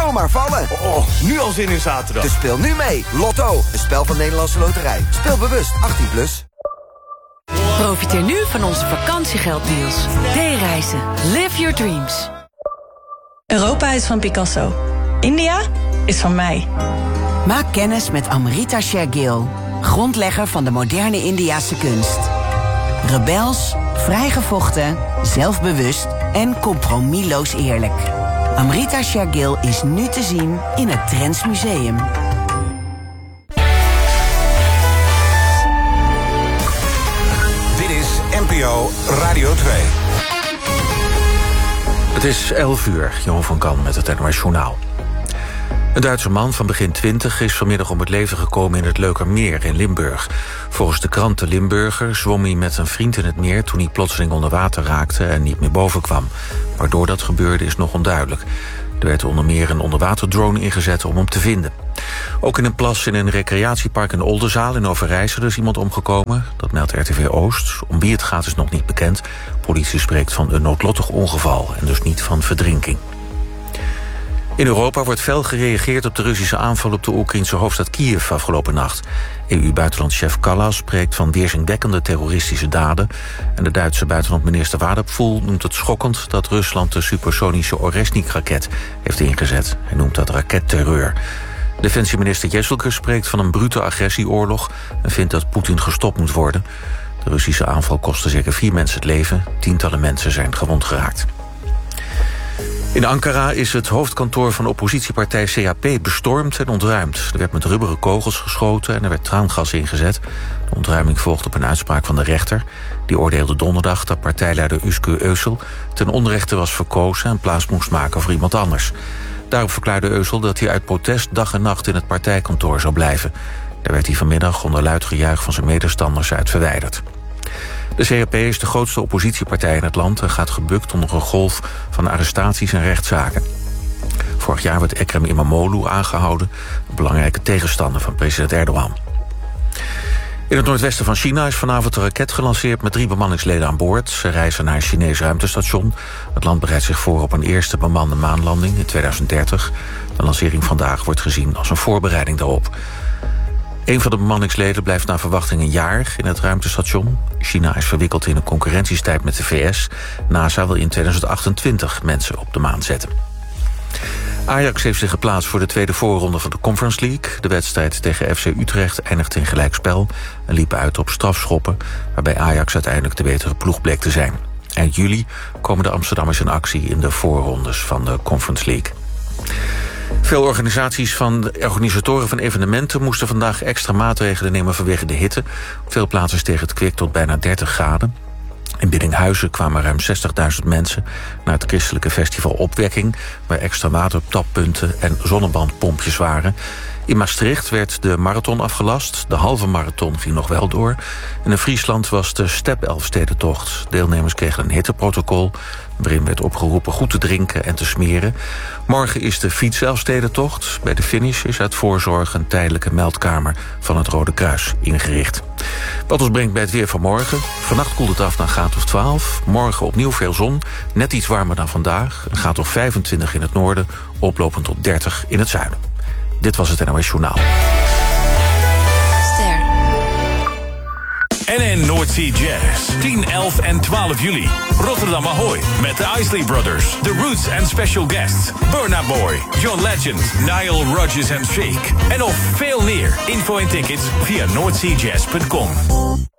zomaar vallen. Oh, nu al zin in zaterdag. Dus speel nu mee. Lotto, een spel van Nederlandse Loterij. Speel bewust, 18+. Profiteer nu van onze vakantiegelddeals. D-reizen. Live your dreams. Europa is van Picasso. India is van mij. Maak kennis met Amrita Shergill, grondlegger van de moderne Indiase kunst. Rebels, vrijgevochten, zelfbewust en compromisloos eerlijk. Amrita Shergill is nu te zien in het Trends Museum. Dit is NPO Radio 2. Het is 11 uur, Jeroen van Kan met het NOS Journaal. Een Duitse man van begin 20 is vanmiddag om het leven gekomen in het Leukermeer in Limburg. Volgens de krant De Limburger zwom hij met een vriend in het meer toen hij plotseling onder water raakte en niet meer boven kwam. Waardoor dat gebeurde is nog onduidelijk. Er werd onder meer een onderwaterdrone ingezet om hem te vinden. Ook in een plas in een recreatiepark in Oldenzaal in Overijssel is iemand omgekomen. Dat meldt RTV Oost. Om wie het gaat is nog niet bekend. Politie spreekt van een noodlottig ongeval en dus niet van verdrinking. In Europa wordt fel gereageerd op de Russische aanval op de Oekraïnse hoofdstad Kiev afgelopen nacht. EU-buitenlandchef Kallas spreekt van weerzinwekkende terroristische daden. En de Duitse buitenlandminister Wadephul noemt het schokkend dat Rusland de supersonische Oresnik-raket heeft ingezet. Hij noemt dat raketterreur. Defensieminister Jesselke spreekt van een brute agressieoorlog en vindt dat Poetin gestopt moet worden. De Russische aanval kostte zeker 4 mensen het leven. Tientallen mensen zijn gewond geraakt. In Ankara is het hoofdkantoor van de oppositiepartij CHP bestormd en ontruimd. Er werd met rubberen kogels geschoten en er werd traangas ingezet. De ontruiming volgt op een uitspraak van de rechter. Die oordeelde donderdag dat partijleider Özgür Özel ten onrechte was verkozen en plaats moest maken voor iemand anders. Daarop verklaarde Özel dat hij uit protest dag en nacht in het partijkantoor zou blijven. Daar werd hij vanmiddag onder luid gejuich van zijn medestanders uit verwijderd. De CHP is de grootste oppositiepartij in het land en gaat gebukt onder een golf van arrestaties en rechtszaken. Vorig jaar werd Ekrem Imamoglu aangehouden, een belangrijke tegenstander van president Erdogan. In het noordwesten van China is vanavond een raket gelanceerd met 3 bemanningsleden aan boord. Ze reizen naar een Chinees ruimtestation. Het land bereidt zich voor op een eerste bemande maanlanding in 2030. De lancering vandaag wordt gezien als een voorbereiding daarop. Een van de bemanningsleden blijft naar verwachting een jaar in het ruimtestation. China is verwikkeld in een concurrentiestrijd met de VS. NASA wil in 2028 mensen op de maan zetten. Ajax heeft zich geplaatst voor de tweede voorronde van de Conference League. De wedstrijd tegen FC Utrecht eindigde in gelijkspel en liep uit op strafschoppen, waarbij Ajax uiteindelijk de betere ploeg bleek te zijn. Eind juli komen de Amsterdammers in actie in de voorrondes van de Conference League. Veel organisatoren van evenementen moesten vandaag extra maatregelen nemen vanwege de hitte. Op veel plaatsen steeg het kwik tot bijna 30 graden. In Biddinghuizen kwamen ruim 60.000 mensen naar het christelijke festival Opwekking, waar extra watertappunten en zonnebandpompjes waren. In Maastricht werd de marathon afgelast. De halve marathon ging nog wel door. En in Friesland was de Step-Elfstedentocht. Deelnemers kregen een hitteprotocol, waarin werd opgeroepen goed te drinken en te smeren. Morgen is de Fiets-Elfstedentocht. Bij de finish is uit voorzorg een tijdelijke meldkamer van het Rode Kruis ingericht. Wat ons brengt bij het weer van morgen. Vannacht koelt het af naar een graad of 12. Morgen opnieuw veel zon, net iets warmer dan vandaag. Een graad of 25 in het noorden, oplopend tot 30 in het zuiden. Dit was het NOS Journaal. Ster. NN North Sea Jazz. 10, 11 en 12 juli. Rotterdam Ahoy. Met de Isley Brothers. The Roots and Special Guests. Burna Boy. John Legend. Nile Rodgers and Shake. En nog veel meer. Info en tickets via northseajazz.com.